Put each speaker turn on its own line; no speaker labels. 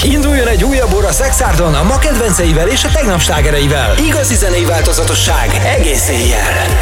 Induljon egy újabb óra Szexárdon a ma kedvenceivel és a tegnap slágereivel. Igazi zenei változatosság egész éjjel.